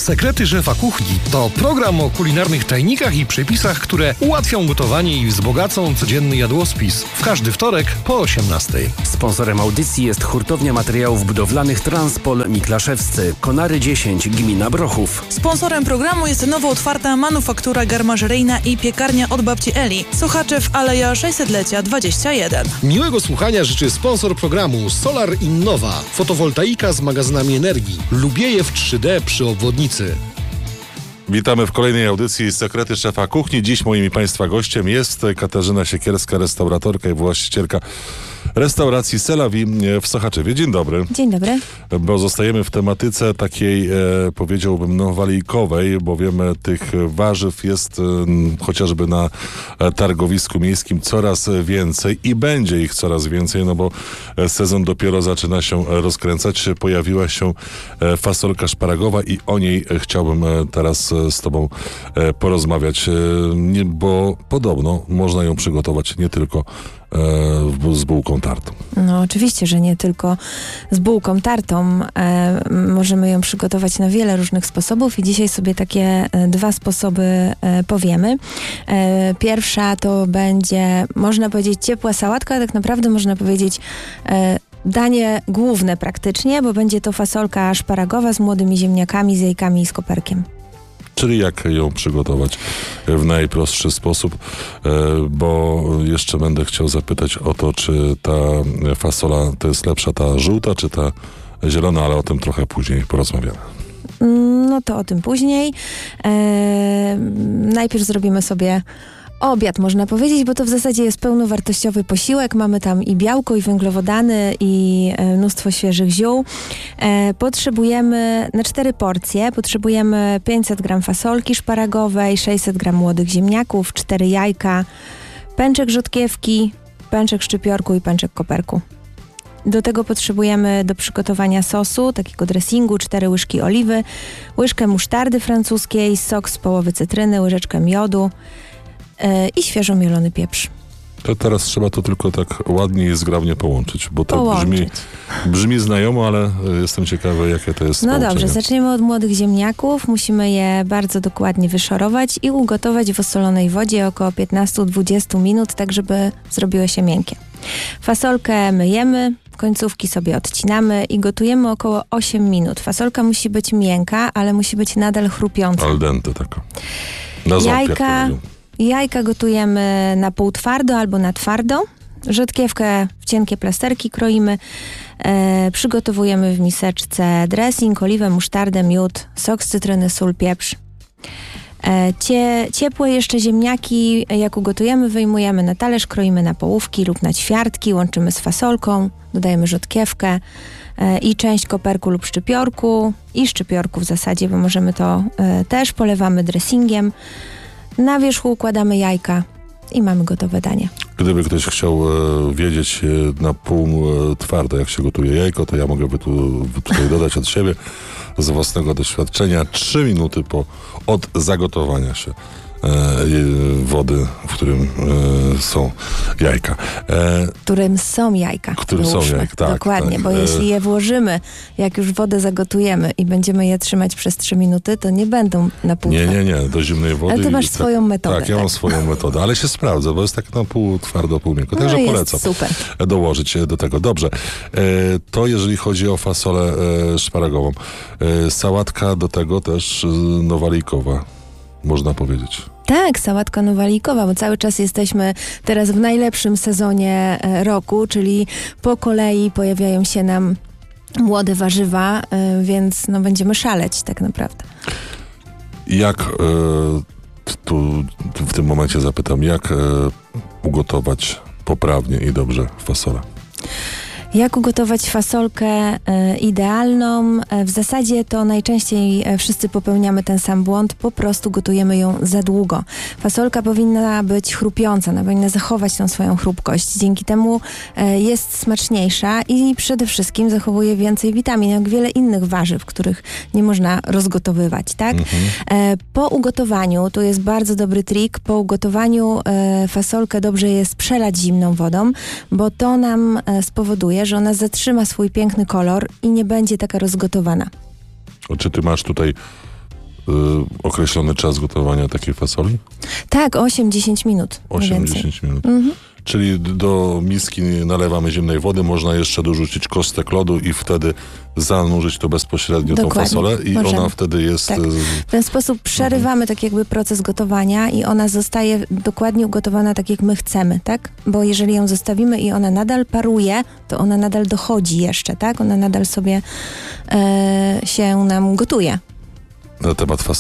Sekrety szefa kuchni to program o kulinarnych tajnikach i przepisach, które ułatwią gotowanie i wzbogacą codzienny jadłospis. W każdy wtorek po 18:00. Sponsorem audycji jest hurtownia materiałów budowlanych Transpol Miklaszewscy. Konary 10, gmina Brochów. Sponsorem programu jest nowo otwarta manufaktura garmażeryjna i piekarnia od babci Eli. Sochaczew, Aleja 600-lecia 21. Miłego słuchania życzy sponsor programu Solar Innova. Fotowoltaika z magazynami energii. Lubiejew 3D przy obwodnicy. Witamy w kolejnej audycji Sekrety szefa kuchni. Dziś moim i Państwa gościem jest Katarzyna Siekierska, restauratorka i właścicielka restauracji Selawi w Sochaczewie. Dzień dobry. Dzień dobry. Bo zostajemy w tematyce takiej, powiedziałbym, nowalikowej, bowiem tych warzyw jest chociażby na targowisku miejskim coraz więcej i będzie ich coraz więcej, no bo sezon dopiero zaczyna się rozkręcać. Pojawiła się fasolka szparagowa i o niej chciałbym teraz z Tobą porozmawiać, bo podobno można ją przygotować nie tylko z bułką tartą. No oczywiście, że nie tylko z bułką tartą. Możemy ją przygotować na wiele różnych sposobów i dzisiaj sobie takie dwa sposoby powiemy. Pierwsza to będzie, można powiedzieć, ciepła sałatka, a tak naprawdę można powiedzieć danie główne praktycznie, bo będzie to fasolka szparagowa z młodymi ziemniakami, z jajkami i z koperkiem. Czyli jak ją przygotować w najprostszy sposób, bo jeszcze będę chciał zapytać o to, czy ta fasola to jest lepsza ta żółta, czy ta zielona, ale o tym trochę później porozmawiamy. No to o tym później. Najpierw zrobimy sobie obiad, można powiedzieć, bo to w zasadzie jest pełnowartościowy posiłek. Mamy tam i białko, i węglowodany, i mnóstwo świeżych ziół. Potrzebujemy na 4 porcje, potrzebujemy 500 g fasolki szparagowej, 600 g młodych ziemniaków, 4 jajka, pęczek rzodkiewki, pęczek szczypiorku i pęczek koperku. Do tego potrzebujemy do przygotowania sosu, takiego dressingu, 4 łyżki oliwy, łyżkę musztardy francuskiej, sok z połowy cytryny, łyżeczkę miodu, i świeżo mielony pieprz. To teraz trzeba to tylko tak ładnie i zgrabnie połączyć, bo to brzmi znajomo, ale jestem ciekawy, jakie to jest połączenie. No dobrze, zaczniemy od młodych ziemniaków. Musimy je bardzo dokładnie wyszorować i ugotować w osolonej wodzie około 15-20 minut, tak żeby zrobiły się miękkie. Fasolkę myjemy, końcówki sobie odcinamy i gotujemy około 8 minut. Fasolka musi być miękka, ale musi być nadal chrupiąca. Al dente taka. Na ząb, Jajka gotujemy na pół twardo albo na twardo. Rzodkiewkę w cienkie plasterki kroimy. Przygotowujemy w miseczce dressing, oliwę, musztardę, miód, sok z cytryny, sól, pieprz. Ciepłe jeszcze ziemniaki, jak ugotujemy, wyjmujemy na talerz, kroimy na połówki lub na ćwiartki, łączymy z fasolką, dodajemy rzodkiewkę i część koperku lub szczypiorku i szczypiorku w zasadzie, bo możemy to też, polewamy dressingiem. Na wierzchu układamy jajka i mamy gotowe danie. Gdyby ktoś chciał wiedzieć na pół twardo, jak się gotuje jajko, to ja mogę tutaj dodać od siebie, z własnego doświadczenia, 3 minuty od zagotowania się wody, w którym są jajka. Którym są jajka. Tak. Dokładnie, tak. Bo jeśli je włożymy, jak już wodę zagotujemy i będziemy je trzymać przez 3 minuty, to nie będą na pół. Nie, do zimnej wody. Ale ty masz swoją metodę. Tak, ja mam swoją metodę, ale się sprawdza, bo jest tak na pół twardo, pół miękko. Także polecam super. Dołożyć do tego. Dobrze, to jeżeli chodzi o fasolę szparagową. Sałatka do tego też nowalikowa, można powiedzieć. Tak, sałatka nowalikowa, bo cały czas jesteśmy teraz w najlepszym sezonie roku, czyli po kolei pojawiają się nam młode warzywa, więc będziemy szaleć tak naprawdę. Jak, tu w tym momencie zapytam, jak ugotować poprawnie i dobrze fasolę? Jak ugotować fasolkę idealną? W zasadzie to najczęściej wszyscy popełniamy ten sam błąd, po prostu gotujemy ją za długo. Fasolka powinna być chrupiąca, ona powinna zachować tą swoją chrupkość. Dzięki temu jest smaczniejsza i przede wszystkim zachowuje więcej witamin, jak wiele innych warzyw, których nie można rozgotowywać, tak? Po ugotowaniu, tu jest bardzo dobry trik, po ugotowaniu fasolkę dobrze jest przelać zimną wodą, bo to nam spowoduje, że ona zatrzyma swój piękny kolor i nie będzie taka rozgotowana. Czy ty masz tutaj określony czas gotowania takiej fasoli? Tak, 8-10 minut. 8-10 minut. Czyli do miski nalewamy zimnej wody, można jeszcze dorzucić kostek lodu i wtedy zanurzyć to bezpośrednio tą fasolę i możemy. Ona wtedy jest... Tak. W ten sposób przerywamy tak jakby proces gotowania i ona zostaje dokładnie ugotowana tak jak my chcemy, tak? Bo jeżeli ją zostawimy i ona nadal paruje, to ona nadal dochodzi jeszcze, tak? Ona nadal sobie się nam gotuje. Na temat fasoli